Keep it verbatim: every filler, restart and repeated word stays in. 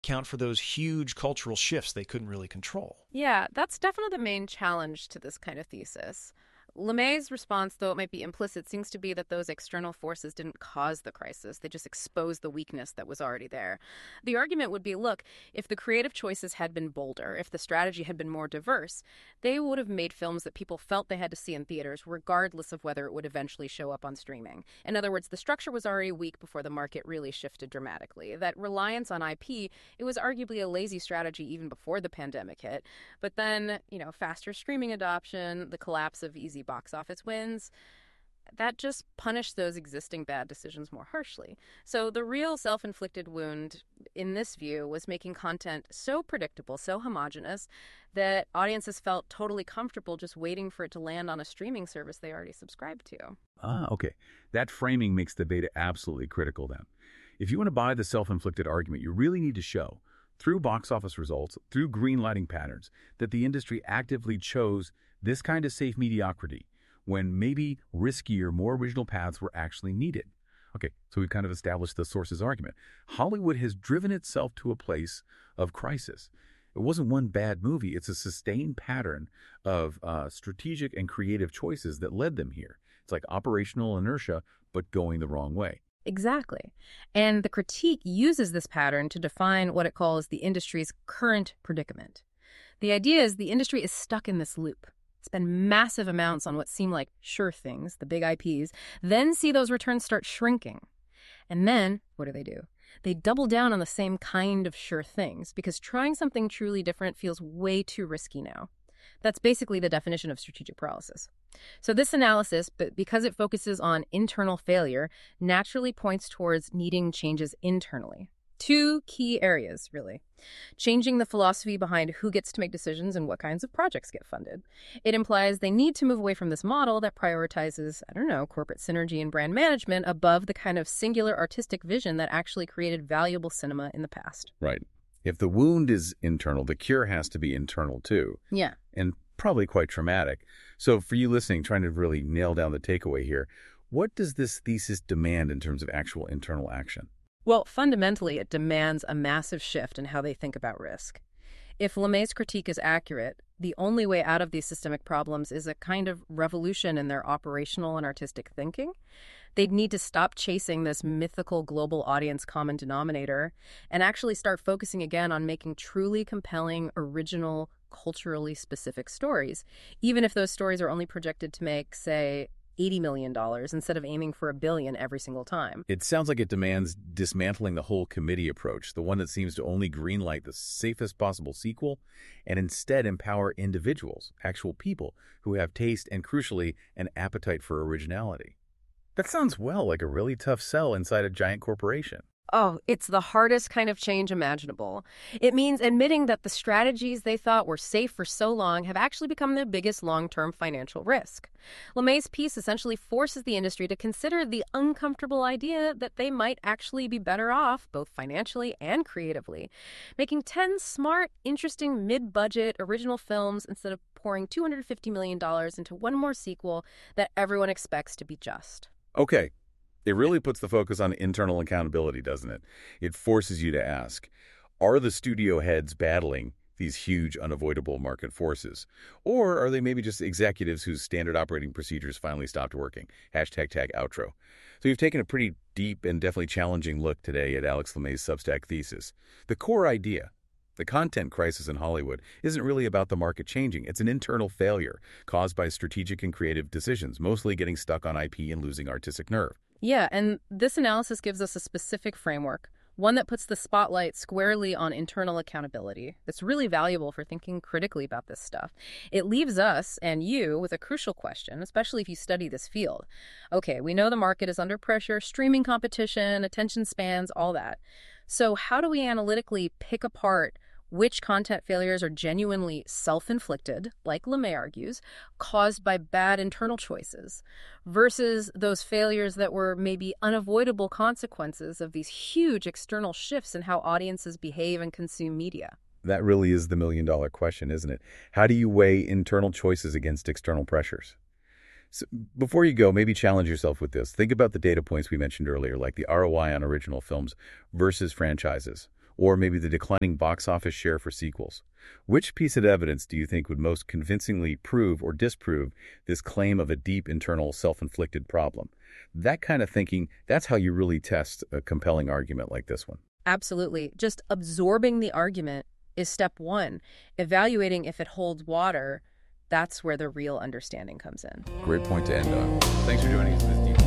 account for those huge cultural shifts they couldn't really control. Yeah, that's definitely the main challenge to this kind of thesis. LeMay's response, though it might be implicit, seems to be that those external forces didn't cause the crisis. They just exposed the weakness that was already there. The argument would be, look, if the creative choices had been bolder, if the strategy had been more diverse, they would have made films that people felt they had to see in theaters, regardless of whether it would eventually show up on streaming. In other words, the structure was already weak before the market really shifted dramatically. That reliance on I P, it was arguably a lazy strategy even before the pandemic hit. But then, you know, faster streaming adoption, the collapse of easy box office wins, that just punished those existing bad decisions more harshly. So the real self-inflicted wound, in this view, was making content so predictable, so homogenous, that audiences felt totally comfortable just waiting for it to land on a streaming service they already subscribed to. Ah, okay. That framing makes the beta absolutely critical then. If you want to buy the self-inflicted argument, you really need to show, through box office results, through greenlighting patterns, that the industry actively chose this kind of safe mediocrity when maybe riskier, more original paths were actually needed. Okay, so we've kind of established the source's argument. Hollywood has driven itself to a place of crisis. It wasn't one bad movie. It's a sustained pattern of uh, strategic and creative choices that led them here. It's like operational inertia, but going the wrong way. Exactly. And the critique uses this pattern to define what it calls the industry's current predicament. The idea is the industry is stuck in this loop. Spend massive amounts on what seem like sure things, the big I Ps, then see those returns start shrinking. And then, what do they do? They double down on the same kind of sure things because trying something truly different feels way too risky now. That's basically the definition of strategic paralysis. So this analysis, but because it focuses on internal failure, naturally points towards needing changes internally. Two key areas, really. Changing the philosophy behind who gets to make decisions and what kinds of projects get funded. It implies they need to move away from this model that prioritizes, I don't know, corporate synergy and brand management above the kind of singular artistic vision that actually created valuable cinema in the past. Right. If the wound is internal, the cure has to be internal too. Yeah. And probably quite traumatic. So for you listening, trying to really nail down the takeaway here, what does this thesis demand in terms of actual internal action? Well, fundamentally, it demands a massive shift in how they think about risk. If LeMay's critique is accurate, the only way out of these systemic problems is a kind of revolution in their operational and artistic thinking. They'd need to stop chasing this mythical global audience common denominator and actually start focusing again on making truly compelling, original, culturally specific stories, even if those stories are only projected to make, say, eighty million dollars instead of aiming for a billion every single time. It sounds like it demands dismantling the whole committee approach, the one that seems to only greenlight the safest possible sequel, and instead empower individuals, actual people, who have taste and, crucially, an appetite for originality. That sounds, well, like a really tough sell inside a giant corporation. Oh, it's the hardest kind of change imaginable. It means admitting that the strategies they thought were safe for so long have actually become their biggest long-term financial risk. LeMay's piece essentially forces the industry to consider the uncomfortable idea that they might actually be better off, both financially and creatively, making ten smart, interesting, mid-budget original films instead of pouring two hundred fifty million dollars into one more sequel that everyone expects to be just. Okay. It really puts the focus on internal accountability, doesn't it? It forces you to ask, are the studio heads battling these huge, unavoidable market forces? Or are they maybe just executives whose standard operating procedures finally stopped working? Hashtag tag outro. So you've taken a pretty deep and definitely challenging look today at Alex LeMay's Substack thesis. The core idea, the content crisis in Hollywood, isn't really about the market changing. It's an internal failure caused by strategic and creative decisions, mostly getting stuck on I P and losing artistic nerve. Yeah, and this analysis gives us a specific framework, one that puts the spotlight squarely on internal accountability. That's really valuable for thinking critically about this stuff. It leaves us and you with a crucial question, especially if you study this field. Okay, we know the market is under pressure, streaming competition, attention spans, all that. So how do we analytically pick apart which content failures are genuinely self-inflicted, like LeMay argues, caused by bad internal choices, versus those failures that were maybe unavoidable consequences of these huge external shifts in how audiences behave and consume media? That really is the million-dollar question, isn't it? How do you weigh internal choices against external pressures? So before you go, maybe challenge yourself with this. Think about the data points we mentioned earlier, like the R O I on original films versus franchises. or maybe the declining box office share for sequels. Which piece of evidence do you think would most convincingly prove or disprove this claim of a deep internal self-inflicted problem? That kind of thinking, that's how you really test a compelling argument like this one. Absolutely. Just absorbing the argument is step one. Evaluating if it holds water, that's where the real understanding comes in. Great point to end on. Thanks for joining us in this deep